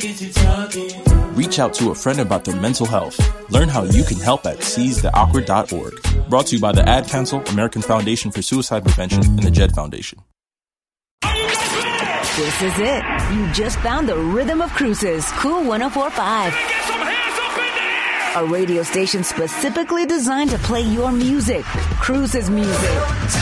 Reach out to a friend about their mental health. Learn how you can help at seizetheawkward.org. Brought to you by the Ad Council, American Foundation for Suicide Prevention, and the Jed Foundation. This is it. You just found the rhythm of Cruises. Cool 104.5. A radio station specifically designed to play your music. Cruises music.